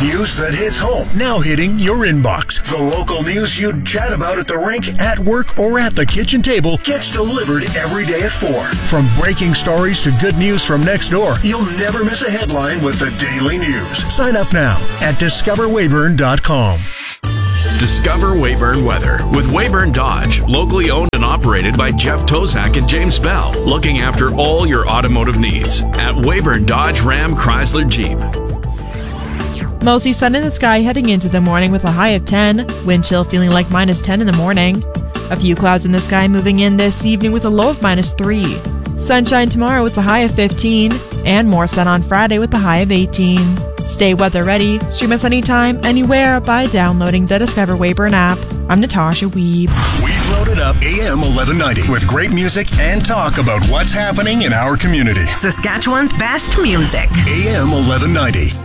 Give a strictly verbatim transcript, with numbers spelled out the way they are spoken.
News that hits home, now hitting your inbox. The local news you'd chat about at the rink, at work, or at the kitchen table gets delivered every day at four. From breaking stories to good news from next door, you'll never miss a headline with the Daily News. Sign up now at discover weyburn dot com. Discover Weyburn Weather with Weyburn Dodge, locally owned and operated by Jeff Tozak and James Bell, looking after all your automotive needs at Weyburn Dodge Ram Chrysler Jeep. Mostly sun in the sky heading into the morning with a high of ten, wind chill feeling like minus ten in the morning. A few clouds in the sky moving in this evening with a low of minus three. Sunshine tomorrow with a high of fifteen, and more sun on Friday with a high of eighteen. Stay weather ready. Stream us anytime, anywhere by downloading the Discover Weyburn app. I'm Natasha Weeb. We've loaded up A M eleven ninety with great music and talk about what's happening in our community. Saskatchewan's best music. A M eleven ninety.